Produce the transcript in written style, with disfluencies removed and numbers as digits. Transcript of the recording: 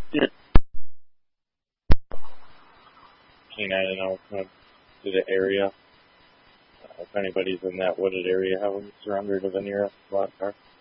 Canine out to the area. If anybody's in that wooded area, how we surrounded of the nearest spot car.